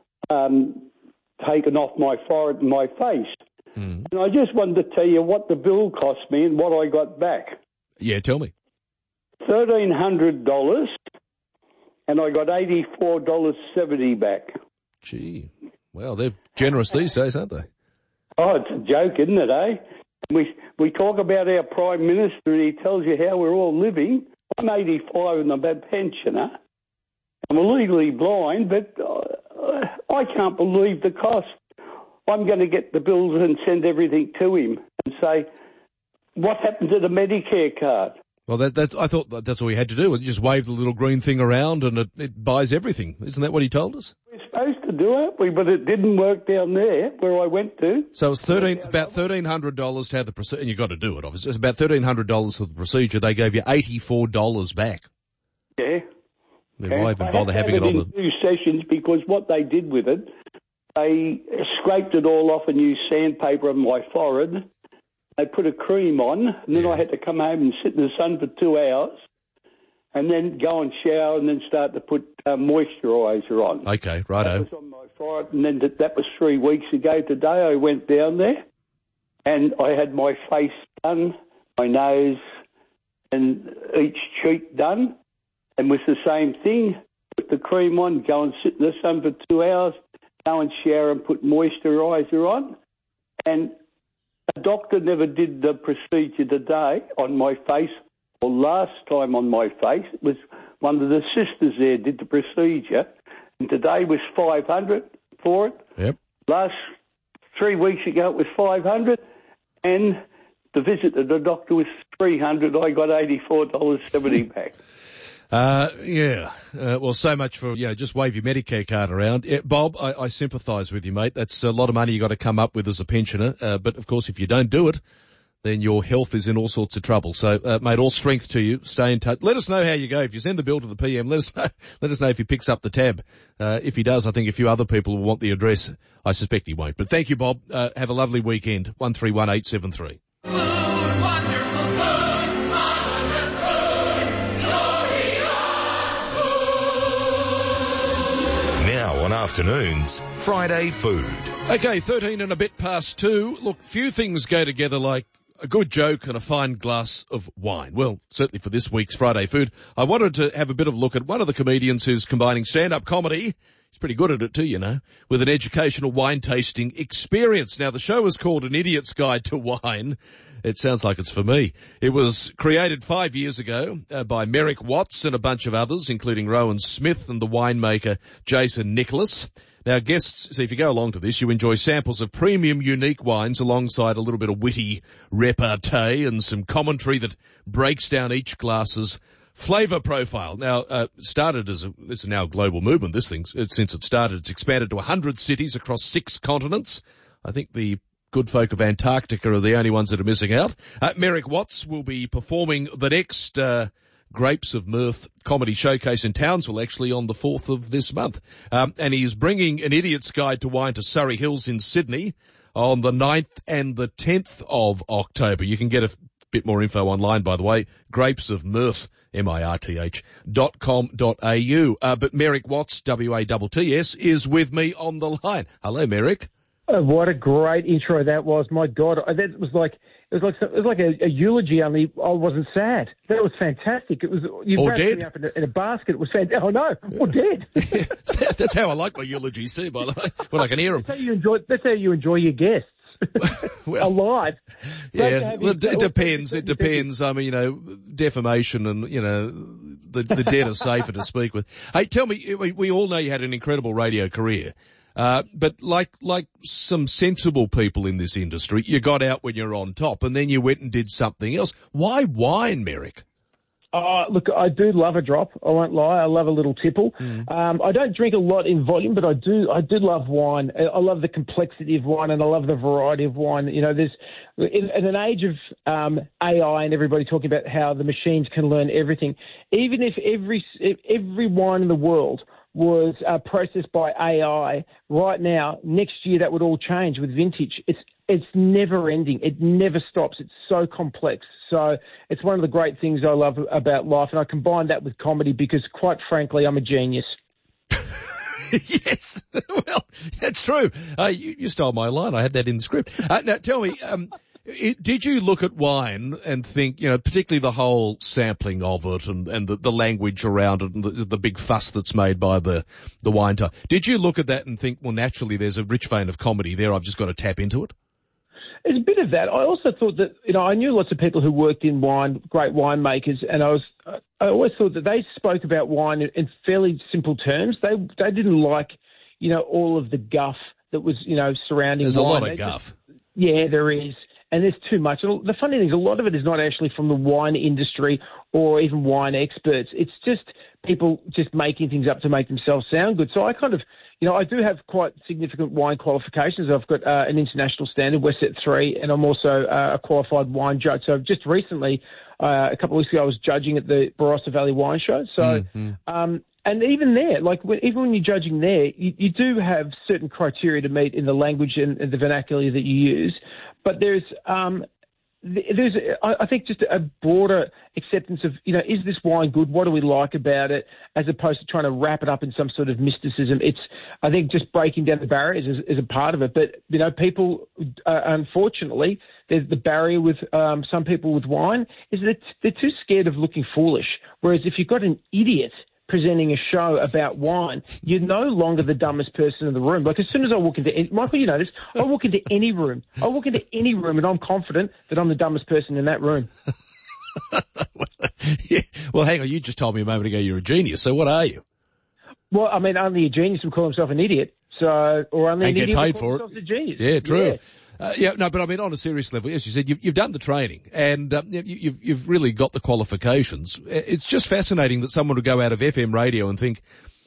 taken off my forehead and my face. And I just wanted to tell you what the bill cost me and what I got back. Yeah, tell me. $1,300, and I got $84.70 back. Gee, well, they're generous these days, aren't they? Oh, it's a joke, isn't it, eh? We talk about our Prime Minister and he tells you how we're all living. I'm 85 and I'm a pensioner. I'm legally blind, but I can't believe the cost. I'm going to get the bills and send everything to him and say, what happened to the Medicare card? Well, I thought that's all you had to do. You just wave the little green thing around and it buys everything. Isn't that what he told us? We're supposed to do it, but it didn't work down there where I went to. So it's about $1,300 to have the procedure, and you've got to do it, obviously. It's about $1,300 for the procedure. They gave you $84 back. Yeah. I mean, why even bother having it on the... 2 sessions, because what they did with it, they scraped it all off and used sandpaper on my forehead. they put a cream on, and then I had to come home and sit in the sun for 2 hours, and then go and shower, and then start to put moisturiser on. Okay, righto. That was on my Friday, and then that was 3 weeks ago. Today I went down there, and I had my face done, my nose, and each cheek done, and with the same thing, put the cream on, go and sit in the sun for 2 hours, go and shower and put moisturiser on, and the doctor never did the procedure today on my face, or last time on my face. It was one of the sisters there did the procedure, and today was $500 for it. Yep. Last 3 weeks ago it was $500, and the visit to the doctor was $300. I got $84.70 back. Well, so much for, just wave your Medicare card around. Bob, I sympathise with you, mate. That's a lot of money you got to come up with as a pensioner. But of course, if you don't do it, then your health is in all sorts of trouble. So, mate, all strength to you. Stay in touch. Let us know how you go. If you send the bill to the PM, let us know if he picks up the tab. If he does, I think a few other people will want the address. I suspect he won't. But thank you, Bob. Have a lovely weekend. 131873. On afternoons, Friday food. Okay, 13 and a bit past 2. Look, few things go together like a good joke and a fine glass of wine. Well, certainly for this week's Friday food, I wanted to have a bit of a look at one of the comedians who's combining stand-up comedy, he's pretty good at it too, with an educational wine tasting experience. Now, the show is called An Idiot's Guide to Wine. It sounds like it's for me. It was created 5 years ago by Merrick Watts and a bunch of others, including Rowan Smith and the winemaker Jason Nicholas. Now, guests, so if you go along to this, you enjoy samples of premium, unique wines alongside a little bit of witty repartee and some commentary that breaks down each glass's flavour profile. Now, this is now a global movement, this thing. Since it started, it's expanded to 100 cities across 6 continents. I think the good folk of Antarctica are the only ones that are missing out. Merrick Watts will be performing the next Grapes of Mirth comedy showcase in Townsville, actually, on the 4th of this month. And he's bringing An Idiot's Guide to Wine to Surrey Hills in Sydney on the 9th and the 10th of October. You can get a bit more info online, by the way, Grapes of Mirth, mirth.com.au. But Merrick Watts, W-A-T-T-S, is with me on the line. Hello, Merrick. What a great intro that was! My God, that was like a eulogy. Only I wasn't sad. That was fantastic. It was you wrapped me up in a basket. It was fantastic. Oh no, or dead. That's how I like my eulogies too. By the way, when I can hear them. That's how you enjoy your guests. Alive. Yeah, well, it depends. It depends. I mean, defamation and, the dead are safer to speak with. Hey, tell me, we all know you had an incredible radio career. But like some sensible people in this industry, you got out when you're on top and then you went and did something else. Why wine, Merrick? Look, I do love a drop. I won't lie. I love a little tipple. I don't drink a lot in volume, but I do love wine. I love the complexity of wine and I love the variety of wine. There's in an age of AI and everybody talking about how the machines can learn everything. Even if every wine in the world was processed by AI right now, next year that would all change with vintage. It's never ending. It never stops. It's so complex. So it's one of the great things I love about life. And I combine that with comedy because, quite frankly, I'm a genius. Yes. Well, that's true. You stole my line. I had that in the script. Now, tell me, did you look at wine and think, particularly the whole sampling of it and the language around it and the big fuss that's made by the wine type, did you look at that and think, well, naturally there's a rich vein of comedy there, I've just got to tap into it? There's a bit of that. I also thought that, I knew lots of people who worked in wine, great winemakers, and I always thought that they spoke about wine in fairly simple terms. They didn't like, all of the guff that was, surrounding There's wine. A lot of guff. Yeah, there is. And there's too much. And the funny thing is a lot of it is not actually from the wine industry or even wine experts. It's just people just making things up to make themselves sound good. So I kind of, I do have quite significant wine qualifications. I've got an international standard, WSET 3, and I'm also a qualified wine judge. So just recently, a couple of weeks ago, I was judging at the Barossa Valley Wine Show. So, and even there, even when you're judging there, you do have certain criteria to meet in the language and the vernacular that you use. But there's I think just a broader acceptance of, is this wine good? What do we like about it? As opposed to trying to wrap it up in some sort of mysticism. I think just breaking down the barriers is a part of it. But, people, unfortunately, there's the barrier with some people with wine is that they're too scared of looking foolish. Whereas if you've got an idiot presenting a show about wine, you're no longer the dumbest person in the room. Like, as soon as I walk into Michael, you know this, I walk into any room and I'm confident that I'm the dumbest person in that room. Yeah. Well, hang on, you just told me a moment ago you're a genius, so what are you? Well, I mean, only a genius would call himself an idiot, or only an idiot would call himself a genius. Yeah, true. Yeah. But I mean, on a serious level, as you said, you've done the training and you've really got the qualifications. It's just fascinating that someone would go out of FM radio and think,